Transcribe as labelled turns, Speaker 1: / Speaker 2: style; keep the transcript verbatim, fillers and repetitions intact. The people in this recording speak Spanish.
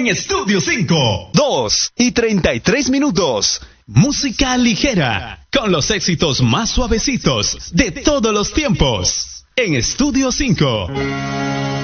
Speaker 1: en Estudio cinco. dos y treinta y tres minutos. Música ligera, con los éxitos más suavecitos de todos los tiempos. En Estudio cinco.